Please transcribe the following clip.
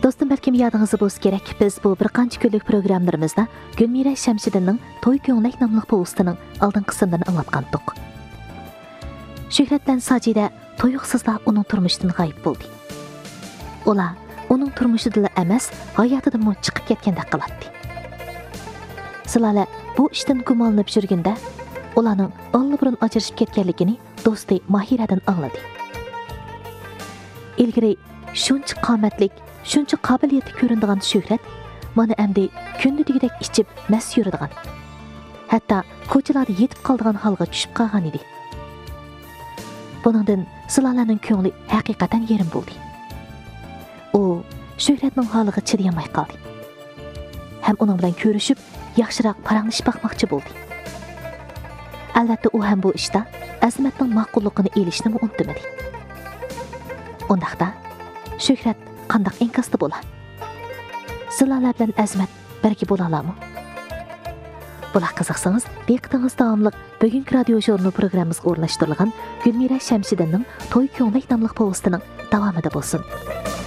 Dostum, balkim yadingizda bo'lsa kerak, biz bu bir qancha kunlik programmalarimizda Gulmira Shamshidinning To'y ko'nglik nomli povestining oldingi qismlarini anglab qandik. Shuhrat bilan Sajida to'yuqsizda uning turmushidan g'oyib bo'ldi. Ular uning turmushidan emas, hayotidan chiqib ketgandek qiladi. Zilola bu ishdan gumonlanib yurganda, ularning allburun ajrashib ketganligini do'sti Mahiradan angladi. Ilgari shuncha qomatlik, shuncha qobiliyati ko'rinadigan Shuhrat mana endi kundudagidek ichib mas yuradigan. Hatto ko'chalarda yetib qoladigan holga tushib qolgan edi. Buningdan Zilolaning ko'ngli haqiqatan yerim bo'ldi. U Shuhratning holiga chidayolmay qoldi. Ham uning bilan ko'rishib, yaxshiroq paranglashib baqmoqchi bo'ldi. Albatta u ham bu ishda Azmatning ma'qulligini elishni unutmadi. Undaqda Shuhrat qandaq inkasda bo'la? Zilola bilan Azmat birga bo'la oladimi? Bular qiziqsangiz, diqqatingiz davomli bugungi radio jurnal programmamizga o'rnashtirilgan Gulmira Shamshidinning To'y ko'nglik nomli povestining davomida bo'lsin.